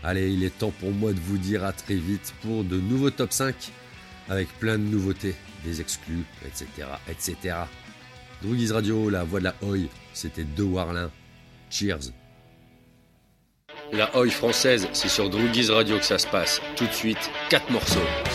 Allez, il est temps pour moi de vous dire à très vite pour de nouveaux top 5 avec plein de nouveautés, des exclus, etc. etc. Droogies Radio, la voix de la Oi, c'était De Warlin. Cheers. La Oi française, c'est sur Droogies Radio que ça se passe. Tout de suite, 4 morceaux.